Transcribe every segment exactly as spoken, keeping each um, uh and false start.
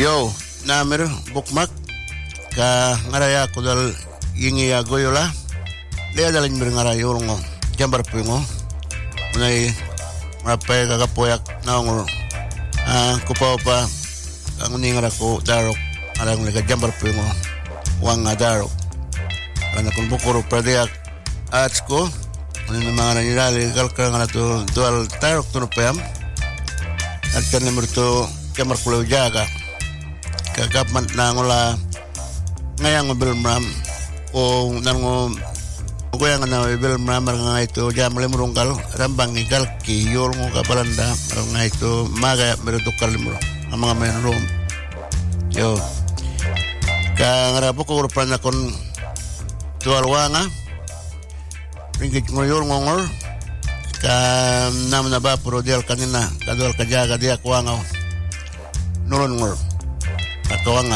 Yo, namer bukmak ka ngaraya ko dal yingi ya goyola. Lea dalin mir ngaraya urungo jambar pingo. Unai marapai ka kapoyak naongol. Ah, kupaw pa ang uningra ko darok arang lega jambar pingo. Wang adarok. Ana kun bukuro pradeyak ats ko. Ano mga nangyari kalka nga to dual tarok to pam. At kan number to jambar pulau jaga. Kagapman na ngola ngayang mobil mram o nango ko yang na mobil mram nga ito jamle murunggal rambang igal ki yol ngo kapalanda nga ito maga merutukal limro ang mga menrom yo ka ngarapo ko urupan na kon tual wanga ringgit ngoyol ngongor ka nam na ba pro dial kanina kadol kajaga dia kuangaw nulon ngor Kawanga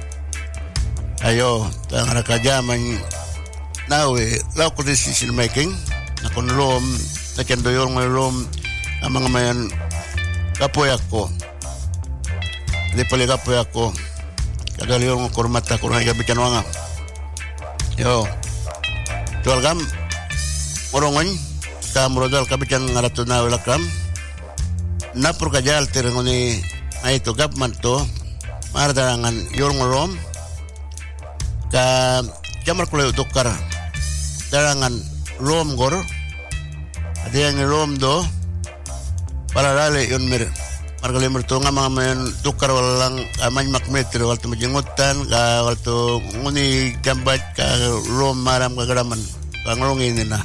ayo tang rakajaman nawe law ko decision making na kon lom na kendo yor ng lom ang mga mayan kapoyak ko di pali kapoyak ko kadali yor ng kurmata ko na igabitan wanga yo tual gam morongon ka murodal kabitan ngarato na welakam napur kajal tirengoni ay to government to mardarangan yorong rom ka jamar kulay tukar darangan rom gor ada yang rom do para rale yon mir margali mertu nga mga mayan tukar walang amany makmetro walto majingutan ka walto nguni jambat ka rom maram kagaraman kangrongin nina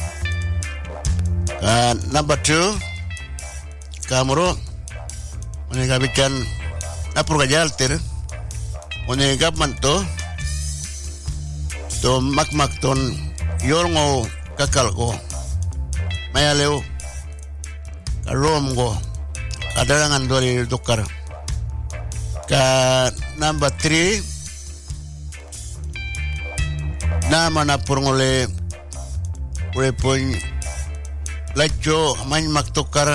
ka number two kamuro mani kabikan napur kajaltir one government to to makmak ton yorngo kakal ko mayaleo karom ko kadarangan dori tukar ka number three nama napur ngole repon lacho man maktukar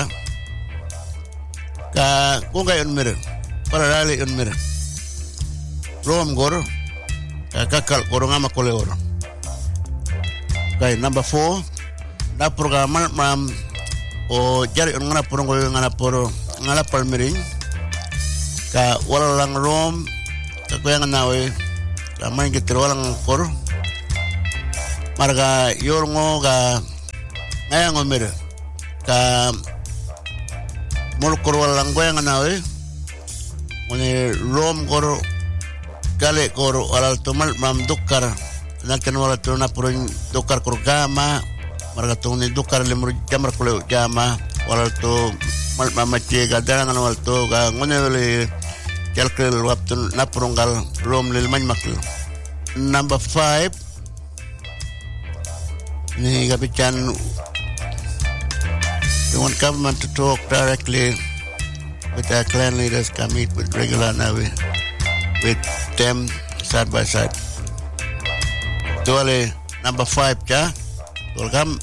ka kung gayon mir para rali un mir rom gor kakal gor nga makole gor kay number four na programa mam o jari un nga puro ngol nga puro nga palmiring ka wala lang rom ka kuya nga nawe ka man gitro lang kor marga yorngo ga ngayang umir ka mulkor wala lang kuya nga nawe Muni rom koro kale koro alal tumal mam dukar nakan wala tu na purin dukar kurgama marga tu ni dukar lemur jamar kulo jama wala tu mal mama che gadang wala tu ga ngone wale kalkel waktu na purunggal rom lil man makl number five ni gabican we want government to talk directly with our clan leaders, can meet with regular now with, with them side by side. Tuale number five cha, welcome.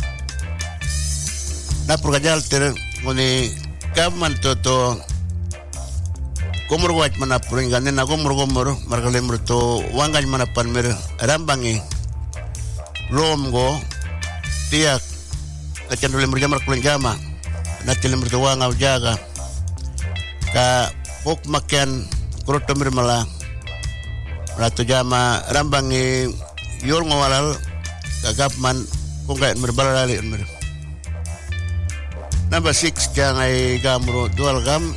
Na purkajal ter ngoni government to to kumur wat mana puringan na kumur kumur margalem to wangan mana pan mer rambangi rom go tiak kacan dulu merjamar kulingama na tilim to wangaw jaga ka buk makan kuruto mirmala ratu jama rambangi yor ngawalal kagapman kung kaya mirbalali mir number six kaya ngay gamro dual gam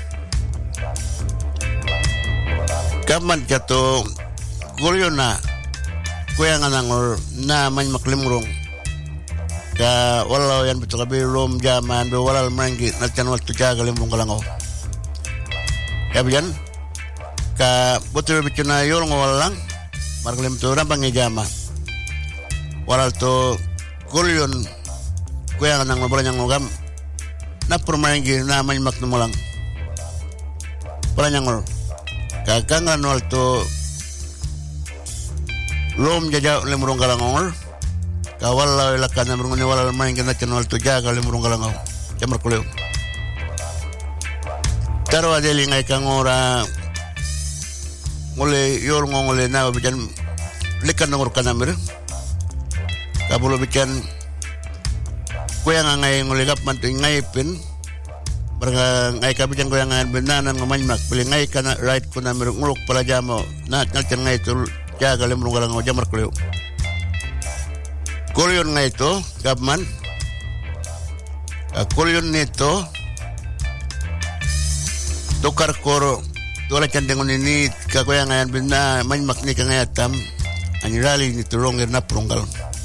gaman kato gulyo na kuya nga nangor na man maklimrong ka wala yan betul kabi rom jaman do walal mangi natyan wal tujaga limrong kalangaw Kabian ka betul betul na yor ngawalang markalem tu rampang ijama walal to gulyon kuya nga nang mabalang ngogam na permaingi na man maknumulang palanyangor kakangan wal to rom jaja lemurong kalangor kawal lakan na murung walal main kana channel to jaga lemurong kalangaw jamar kuleo Taro adeli ngai kangora ngole yor ngole na bijan lekan ngor kanamir kabulo bijan kuyang ngai ngole gap man ngai pin barga ngai kabijan kuyang ngai benanan ngomany mak pili ngai kana right kunamir nguluk pala jamo na ngalchan ngai tul jaga lemru galang jamar kuleu kolyon ngai to gapman kolyon neto tukar koro Tola candeng ini kagoyang ayan bina man makni kangayatam anirali ni tulong na pronggal.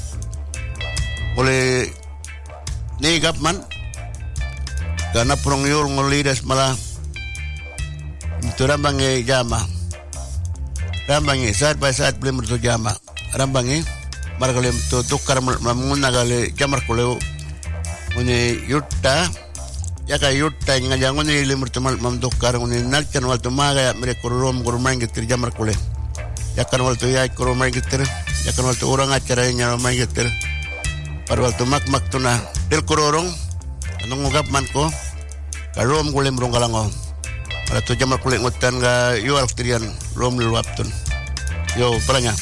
Oleh ni gapman karena prongyol ngolidas malah itu rambangi jama. Rambangi saat by saat beli mertu jama. Rambangi margalem tu tukar mamuna gale jamar kuleu uni yutta ya ka yutta ngajangun ni limur temal mamdukar uni nalcan wal tumaga ya mere kurum kurumain gitir jamar kule ya kan wal tu ya kurumain gitir ya kan wal tu orang acara nya main gitir par wal tu mak mak tuna del kurorong anong ngugap man ko karum kulim rong kalango ala tu jamar kule ngutan ga yual trian rom luaptun yo palanya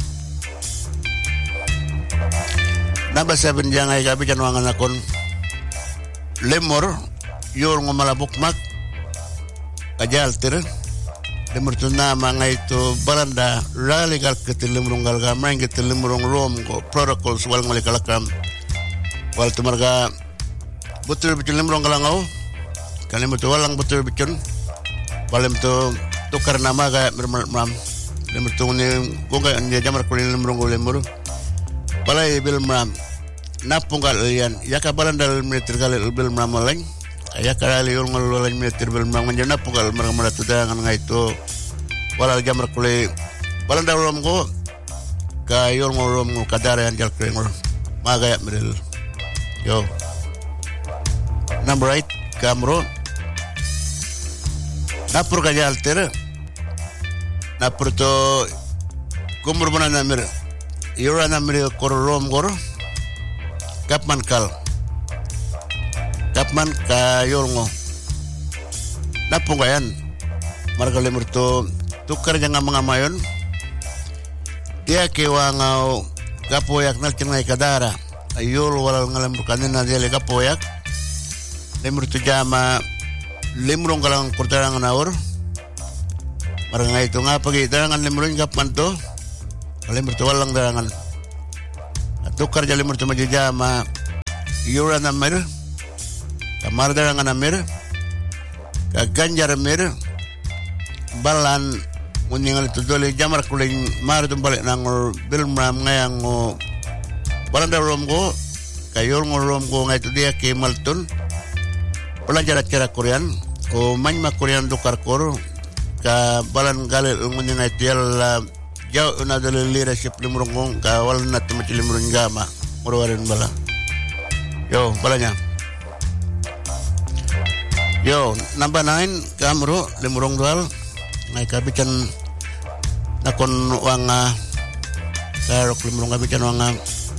nabasa benjangai gabi janwangan akon lemor yor ngomalabok mak kajal tir lemor tu nama ngai tu balanda ralegal ketelemrong galga main ketelemrong rom ko protocols wal ngole kalakam wal tu marga betul betul lemrong galangau kalim tu walang betul betul balem tu tukar nama ga mermam lemor tu ni gonga nya jamar kulin lemrong lemor balai bil mam napung kalian ya kabalan dal meter kali bil mam lain ya kali ul ngol lain meter bil mam ngan napung kal mereka meratu dengan ngai itu walal jamar kuli balan dal rom ko kayul ngol rom kadare yang jal kring maga ya meril yo number eight kamro napur kajal ter napur to kumur mana namir Yura namri korom gor kapman kal kapman ka yolngo napungayan marga lemurto tukar jangan mengamayon dia kewangau gapoyak nal cengai kadara ayol walal ngalam bukanin na dia gapoyak lemurto jama lemurong kalang kurtarangan awur marga ngai itu ngapa kita dengan lemurong kapman to Kali bertualang darangan. Tukar jali mertu majajama. Yura namir. Kamar darangan namir. Kaganjar namir. Balan muningal itu dole jamar kuling mar tumbalik nangol bil mam ngayang ngo. Balan darom go. Kayol ngorom go ngay itu dia kemaltun. Pelajar cara Korean. Ko manma Korean tukar kor. Ka balan galil muningal itu yalla jauh na dale leadership limurong kawal na tumati limurong gama murawarin bala yo balanya yo number nine kamro limurong dual ngai kabican nakon wanga karok limurong kabican wanga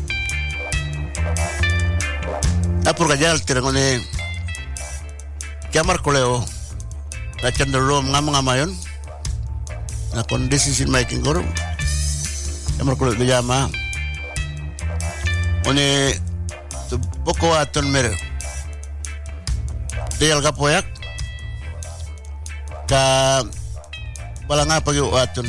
apur kajal tirangone kamar koleo na chandarom ngam ngamayon na decision making guru kamar kulit bijama one tu poko aton mer dial kapoyak ka balanga pagi aton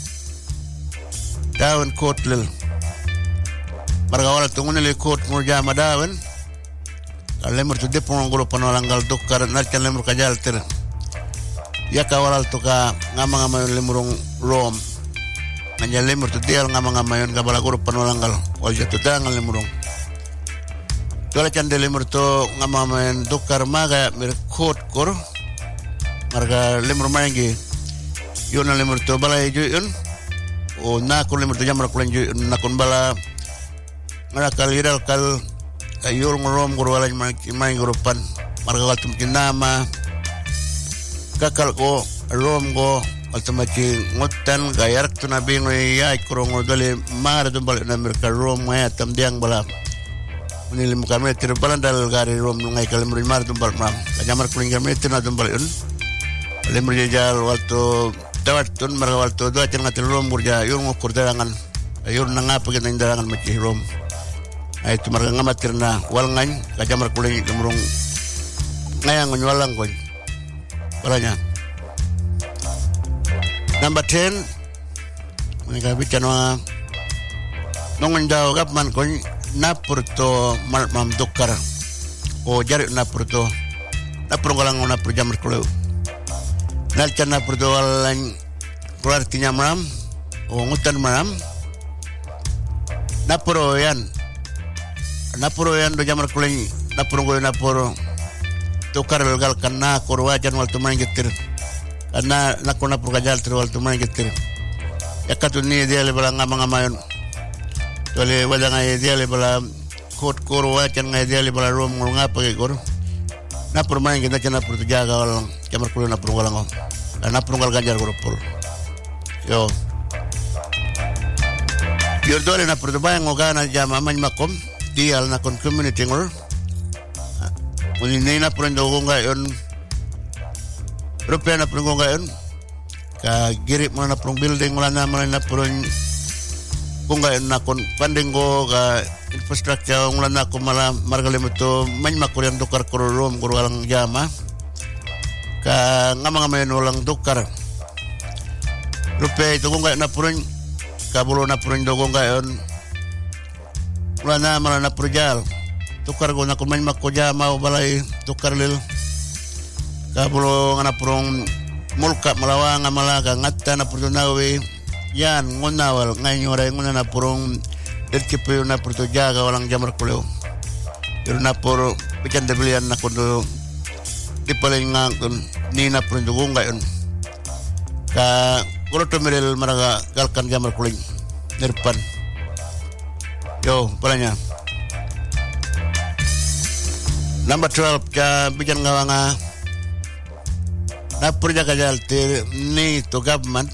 daun kotlel margawal tungune le kot murjama daun kalemur tu depong guru panolanggal dokar narkan lemur kajal ter ya kawalal tu ka ngama-ngamayon lemurong rom nganya lemur tu dial ngama-ngamayon kabala guru panolanggal wal jatuh dangan lemurong tola cande lemur tu ngama-ngamayon dokar maga mir kot kor marga lemur mainggi yuna lemur tu balai juyun o nakun lemur tu jamar kulen juyun nakun bala ngarakal iral kal ayul ngorom guru walay maing guru pan marga wal tu nama kakal ko rom ko ultimati ngutan gayak tu nabi ngoy ya ikrong dole mar tu balik na mereka rom ya tam diang bala unilim kami terbalan dal gari rom ngai kalim mar tu bal mam kajamar kuling kami tu na tu balik un lim jajal waktu tawat tun marwal to do acan ngatil rom burja yung ukur darangan ayun nanga pagin nang darangan maci rom ay tu marga ngamatir na wal ngany kajamar kulay lumrong ngayang ngwalang kon walanya. Number ten mereka bicara mga nongon daw kapman kon napurto mal mam dokar o jari napurto napurong kalang napur jamar kulay nalcan napurto walang keluar tinya malam o ngutan malam napuro yan napuro yan do jamar kulay napurong kulay napuro tukar legal karena korwajan wal tumain getir karena nakuna purgajal ter wal tumain getir yakatuni dia le bala ngama-ngamayon tole wala ngai dia le bala kot korwajan ngai dia le bala rom ngapa ke kor napur main kita cana pur jaga wal jamar kulay napur walang napur gal ganjar koropol yo yor dole napur bayang ngogana jama man makom dial na kon community ngor Muni na pun dogo ngayon, rupiah na pun ngayon, ka girip mo na pun building wala na mo na pun kung ngayon na kon panding ko ka infrastructure wala na ko mala margalim ito man makuryang dukar kururom kuro walang jama, ka nga mga mayon walang dukar. Rupiah ito kung ngayon na pun kabulo na pun dogo ngayon, wala na mala na projal. Tukar ko na kumain makuja mau balay tukar lil kabulo nga napurong mulka malawang nga malaga ngatta na purtunawi yan ngunawal ngayon oray nguna na purong dirkipo na purtujaga walang jamar kuleo yun na puro pikan debilian na kundo di paling nga kun ni na purong dugung ngayon ka kulo tumiril maraga galkan jamar kuling nirpan yo palanya. Number twelve ka bijan nga nga napurja kajal te ni to government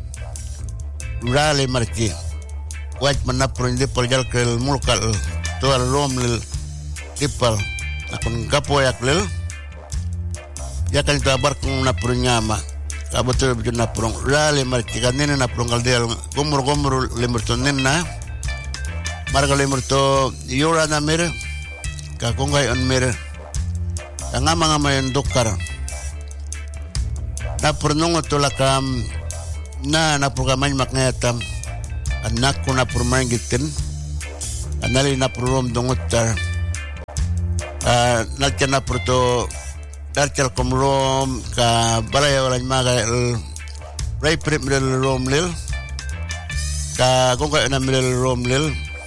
rally marki waj man napurja de porjal kel mulkal to al rom lil dipal akon gapo yak lil ya kan to bar kung napurnya ma ka betul bijan napurong rally marki kan nene napurong kal del gomur gomur lemur to nenna marga lemur to yura na mer ka kungay on mer nga mga mayon dokar na purnong tulakam na napugamay maknayatam anak ko na purmain gitin anali na purom dongotar uh, nagtyan na purto darchal kumrom ka balaya walay maga ray prip midal rom lil ka kungay na midal rom lil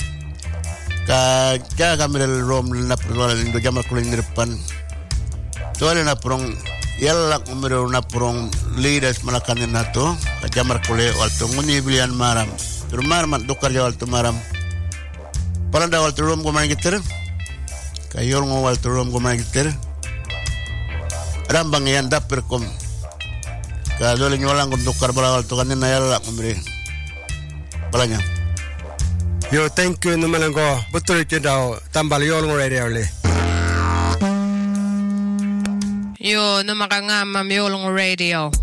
ka jaga midal rom lil na purwala lindo jamar kuling nirpan tuwala na purong yalak umiro na purong leaders malakanin na to ka jamar kuli walto nguni bilian maram pero maram dukar ja walto maram palanda walto rom kumain gitir ka yor ngo walto rom kumain gitir rambang yan dapir kom ka dole nyolang kum dukar bala walto kanin na yalak umiri balanya. Yo, thank you naman ko. Betul itu daw tambal yol ng radio le. Yo, naman ka nga mam yol ng radio.